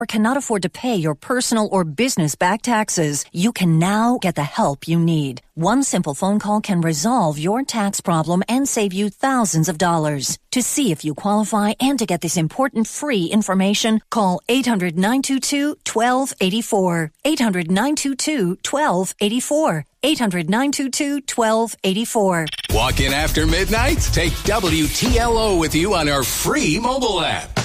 or cannot afford to pay your personal or business back taxes, you can now get the help you need. One simple phone call can resolve your tax problem and save you thousands of dollars. To see if you qualify and to get this important free information, call 800-922-1284. 800-922-1284. 800-922-1284. Walk in after midnight? Take WTLO with you on our free mobile app.